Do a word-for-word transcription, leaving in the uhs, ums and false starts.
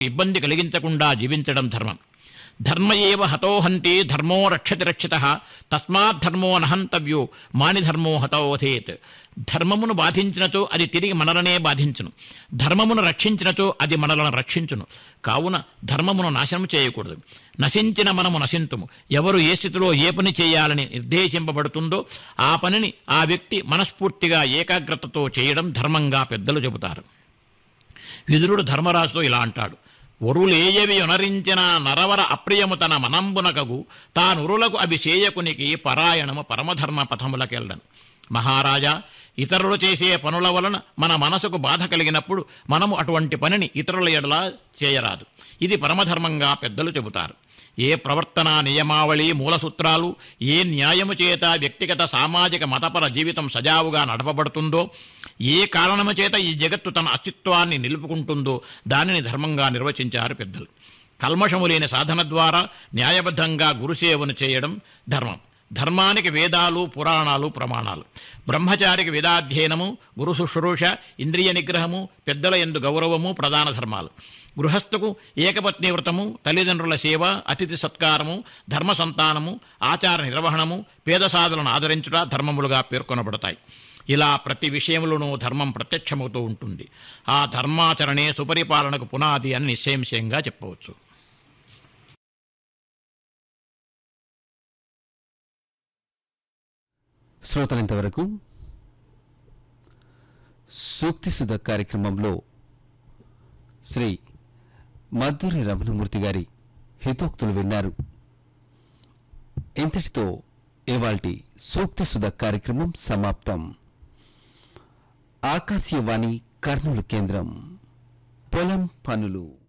ఇబ్బంది కలిగించకుండా జీవించడం ధర్మం. ధర్మ ఏవ హతోహంతి ధర్మో రక్షతి రక్షితః తస్మాత్ ధర్మో నహంతవ్యో మాని ధర్మో హతోహేత్. ధర్మమును బాధించినచో అది తిరిగి మనలనే బాధించును, ధర్మమును రక్షించినచో అది మనలను రక్షించును. కావున ధర్మమును నాశనం చేయకూడదు. నశించిన మనము నశింతుము. ఎవరు ఏ స్థితిలో ఏ పని చేయాలని నిర్దేశింపబడుతుందో ఆ పనిని ఆ వ్యక్తి మనస్ఫూర్తిగా ఏకాగ్రతతో చేయడం ధర్మంగా పెద్దలు చెబుతారు. విదురుడు ధర్మరాజుతో ఇలా అంటాడు: ఒరులేయవి యొనరించిన నరవర అప్రియము తన మనంబునకగు తానురులకు అవి చేయకునికి పరాయణము పరమధర్మ పథములకెళ్ళను. మహారాజా, ఇతరులు చేసే పనుల వలన మన మనసుకు బాధ కలిగినప్పుడు మనము అటువంటి పనిని ఇతరుల ఎడల చేయరాదు. ఇది పరమధర్మంగా పెద్దలు చెబుతారు. ఏ ప్రవర్తన నియమావళి మూలసూత్రాలు ఏ న్యాయము చేత వ్యక్తిగత సామాజిక మతపర జీవితం సజావుగా నడపబడుతుందో, ఏ కారణము చేత ఈ జగత్తు తన అస్తిత్వాన్ని నిలుపుకుంటుందో దానిని ధర్మంగా నిర్వచించారు పెద్దలు. కల్మషము లేని సాధన ద్వారా న్యాయబద్ధంగా గురుసేవను చేయడం ధర్మం. ధర్మానికి వేదాలు పురాణాలు ప్రమాణాలు. బ్రహ్మచారికి వేదాధ్యయనము, గురు శుశ్రూష, ఇంద్రియ నిగ్రహము, పెద్దల యందు గౌరవము ప్రధాన ధర్మాలు. గృహస్థుకు ఏకపత్ని వ్రతము, తల్లిదండ్రుల సేవ, అతిథి సత్కారము, ధర్మ సంతానము, ఆచార నిర్వహణము, పేద సాధులను ఆదరించుట ధర్మములుగా పేర్కొనబడతాయి. ఇలా ప్రతి విషయంలోనూ ధర్మం ప్రత్యక్షమవుతూ ఉంటుంది. ఆ ధర్మాచరణే సుపరిపాలనకు పునాది అని నిశ్చయంగా చెప్పవచ్చు. శ్రోతలంతవరకు సూక్తిసుధ కార్యక్రమంలో శ్రీ మద్దూరి రమణమూర్తి గారి హితోక్తులు విన్నారు. ఇంతటితో ఇవాల్టి సూక్తిసుధ కార్యక్రమం సమాప్తం. ఆకాశవాణి కర్నూలు కేంద్రం. పొలం పనులు.